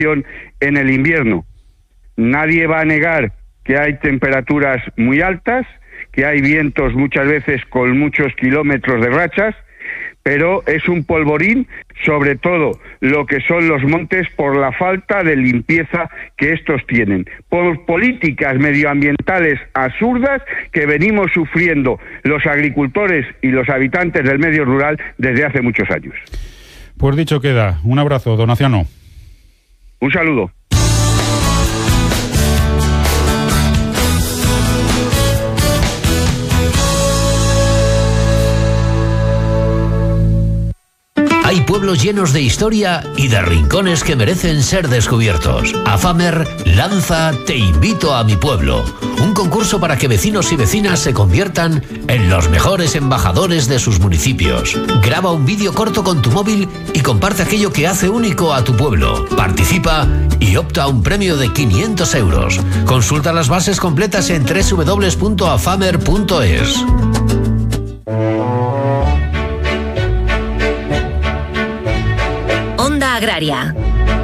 en el invierno. Nadie va a negar que hay temperaturas muy altas, que hay vientos muchas veces con muchos kilómetros de rachas, pero es un polvorín, sobre todo lo que son los montes, por la falta de limpieza que estos tienen, por políticas medioambientales absurdas que venimos sufriendo los agricultores y los habitantes del medio rural desde hace muchos años. Pues dicho queda. Un abrazo, Donaciano. Un saludo. Hay pueblos llenos de historia y de rincones que merecen ser descubiertos. AFAMER lanza Te invito a mi pueblo, un concurso para que vecinos y vecinas se conviertan en los mejores embajadores de sus municipios. Graba un vídeo corto con tu móvil y comparte aquello que hace único a tu pueblo. Participa y opta a un premio de 500 euros. Consulta las bases completas en www.afamer.es. Onda Agraria.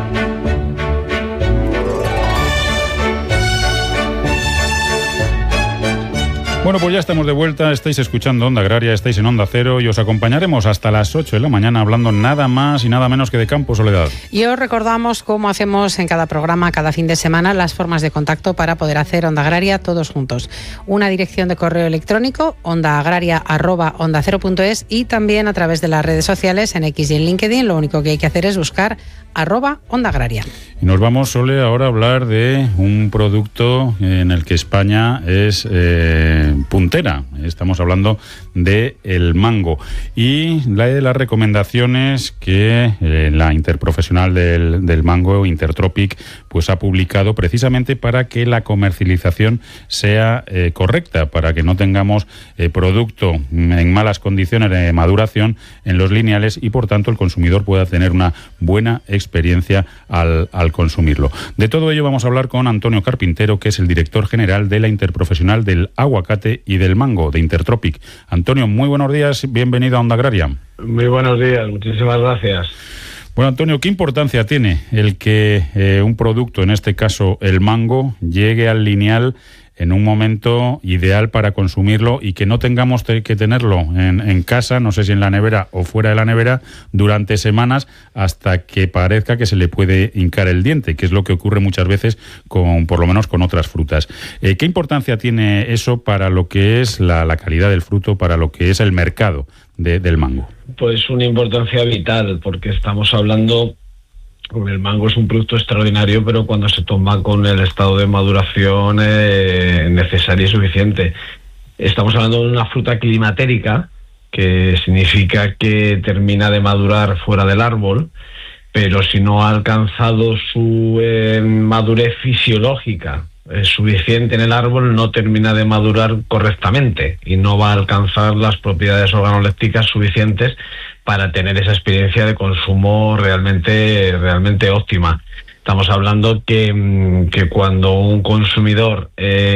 Bueno, pues ya estamos de vuelta, estáis escuchando Onda Agraria, estáis en Onda Cero y os acompañaremos hasta las 8 de la mañana hablando nada más y nada menos que de campo, Soledad. Y os recordamos cómo hacemos en cada programa, cada fin de semana, las formas de contacto para poder hacer Onda Agraria todos juntos. Una dirección de correo electrónico, ondaagraria@ondacero.es, y también a través de las redes sociales, en X y en LinkedIn. Lo único que hay que hacer es buscar @Onda Agraria. Y nos vamos, Sole, ahora a hablar de un producto en el que España es puntera. Estamos hablando de el mango y de las recomendaciones que la interprofesional del mango, Intertropic, pues ha publicado precisamente para que la comercialización sea correcta, para que no tengamos producto en malas condiciones de maduración en los lineales y por tanto el consumidor pueda tener una buena experiencia al consumirlo. De todo ello vamos a hablar con Antonio Carpintero, que es el director general de la interprofesional del aguacate y del mango de Intertropic. Antonio, muy buenos días, bienvenido a Onda Agraria. Muy buenos días, muchísimas gracias. Bueno, Antonio, ¿qué importancia tiene el que un producto, en este caso el mango, llegue al lineal en un momento ideal para consumirlo y que no tengamos que tenerlo en casa, no sé si en la nevera o fuera de la nevera, durante semanas hasta que parezca que se le puede hincar el diente, que es lo que ocurre muchas veces por lo menos con otras frutas? ¿Qué importancia tiene eso para lo que es la calidad del fruto, para lo que es el mercado del mango? Pues una importancia vital, porque estamos hablando... El mango es un producto extraordinario, pero cuando se toma con el estado de maduración necesario y suficiente. Estamos hablando de una fruta climatérica, que significa que termina de madurar fuera del árbol, pero si no ha alcanzado su madurez fisiológica suficiente en el árbol, no termina de madurar correctamente y no va a alcanzar las propiedades organolépticas suficientes para tener esa experiencia de consumo realmente óptima. Estamos hablando que cuando un consumidor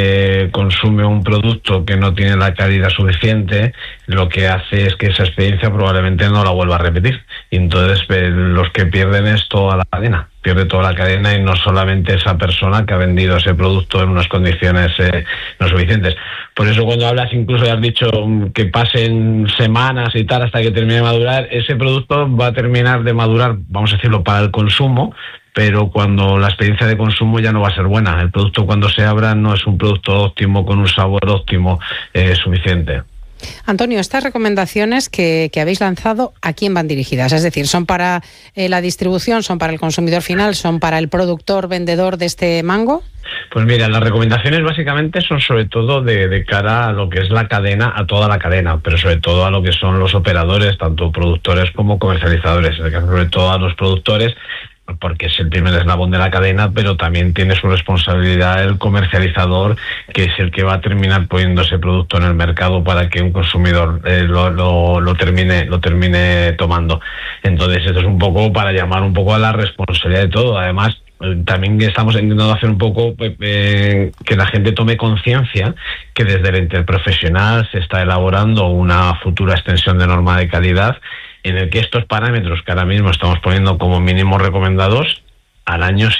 consume un producto que no tiene la calidad suficiente, lo que hace es que esa experiencia probablemente no la vuelva a repetir. Y entonces los que pierden es toda la cadena. Pierde toda la cadena y no solamente esa persona que ha vendido ese producto en unas condiciones no suficientes. Por eso cuando hablas, incluso ya has dicho que pasen semanas y tal hasta que termine de madurar, ese producto va a terminar de madurar, vamos a decirlo, para el consumo, pero cuando la experiencia de consumo ya no va a ser buena. El producto cuando se abra no es un producto óptimo, con un sabor óptimo suficiente. Antonio, estas recomendaciones que habéis lanzado, ¿a quién van dirigidas? Es decir, ¿son para la distribución, son para el consumidor final, son para el productor, vendedor de este mango? Pues mira, las recomendaciones básicamente son sobre todo de cara a lo que es la cadena, a toda la cadena, pero sobre todo a lo que son los operadores, tanto productores como comercializadores. Sobre todo a los productores, porque es el primer eslabón de la cadena, pero también tiene su responsabilidad el comercializador, que es el que va a terminar poniendo ese producto en el mercado para que un consumidor lo termine tomando. Entonces esto es un poco para llamar un poco a la responsabilidad de todo. Además, también estamos intentando hacer un poco que la gente tome conciencia que desde la interprofesional se está elaborando una futura extensión de norma de calidad en el que estos parámetros que ahora mismo estamos poniendo como mínimos recomendados al año